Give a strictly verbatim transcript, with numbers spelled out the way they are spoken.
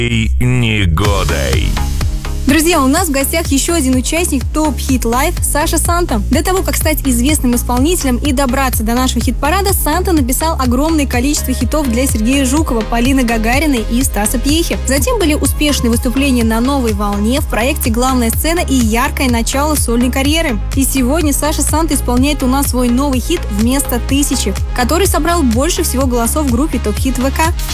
Негодой. Друзья, у нас в гостях еще один участник Top Hit Live Саша Санта. До того, как стать известным исполнителем и добраться до нашего хит-парада, Санта написал огромное количество хитов для Сергея Жукова, Полины Гагариной и Стаса Пьехи. Затем были успешные выступления на «Новой волне», в проекте «Главная сцена» и яркое начало сольной карьеры. И сегодня Саша Санта исполняет у нас свой новый хит «Вместо тысячи», который собрал больше всего голосов в группе Top Hit вэ ка.